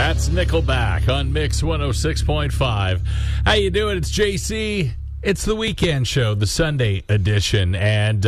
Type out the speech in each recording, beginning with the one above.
That's Nickelback on Mix 106.5. How you doing? It's JC. It's the weekend show, the Sunday edition. And,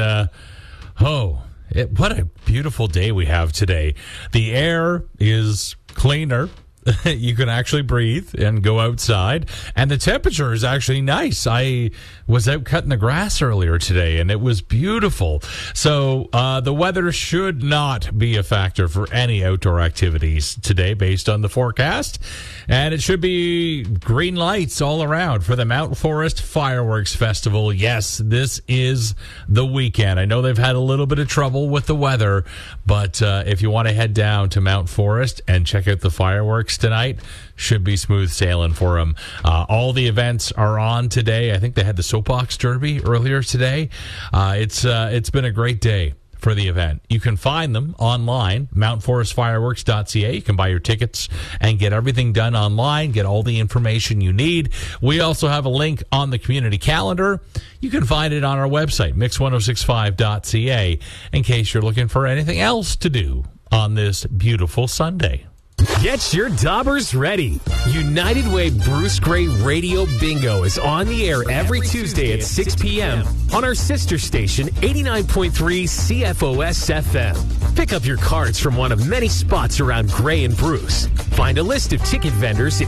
what a beautiful day we have today. The air is cleaner. You can actually breathe and go outside. And the temperature is actually nice. I was out cutting the grass earlier today, and it was beautiful. So the weather should not be a factor for any outdoor activities today based on the forecast. And it should be green lights all around for the Mount Forest Fireworks Festival. Yes, this is the weekend. I know they've had a little bit of trouble with the weather, but if you want to head down to Mount Forest and check out the fireworks tonight, should be smooth sailing for them. All the events are on today. I think they had the Soapbox Derby earlier today. It's been a great day for the event. You can find them online, mountforestfireworks.ca. You can buy your tickets and get everything done online, get all the information you need. We also have a link on the community calendar. You can find it on our website, mix1065.ca, in case you're looking for anything else to do on this beautiful Sunday. Get your daubers ready. United Way Bruce Gray Radio Bingo is on the air every Tuesday at 6 p.m. on our sister station, 89.3 CFOS FM. Pick up your cards from one of many spots around Gray and Bruce. Find a list of ticket vendors at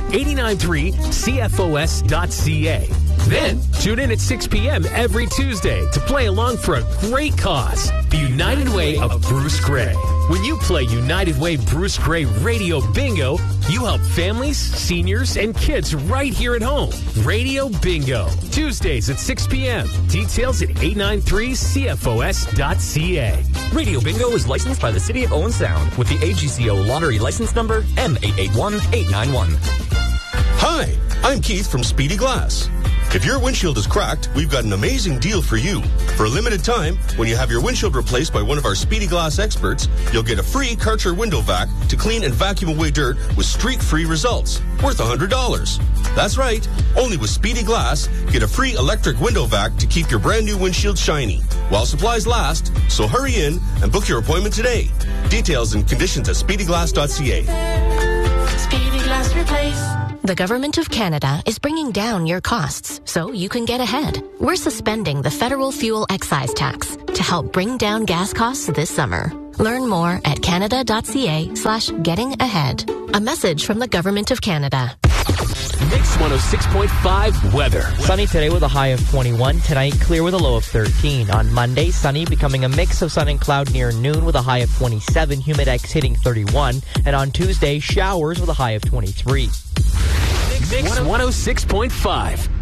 893cfos.ca. Then, tune in at 6 p.m. every Tuesday to play along for a great cause, the United Way of Bruce Gray. When you play United Way Bruce Gray Radio Bingo, you help families, seniors, and kids right here at home. Radio Bingo, Tuesdays at 6 p.m. Details at 893cfos.ca. Radio Bingo is licensed by the City of Owen Sound with the AGCO Lottery License Number M881891. Hi, I'm Keith from Speedy Glass. If your windshield is cracked, we've got an amazing deal for you. For a limited time, when you have your windshield replaced by one of our Speedy Glass experts, you'll get a free Karcher window vac to clean and vacuum away dirt with streak-free results, worth $100. That's right, only with Speedy Glass, get a free electric window vac to keep your brand new windshield shiny, while supplies last, so hurry in and book your appointment today. Details and conditions at speedyglass.ca. Speedy Glass Replace. The Government of Canada is bringing down your costs so you can get ahead. We're suspending the federal fuel excise tax to help bring down gas costs this summer. Learn more at canada.ca/getting-ahead. A message from the Government of Canada. Mix 106.5 weather. Sunny today with a high of 21. Tonight, clear with a low of 13. On Monday, sunny, becoming a mix of sun and cloud near noon with a high of 27. Humidex hitting 31. And on Tuesday, showers with a high of 23. Mix 106.5.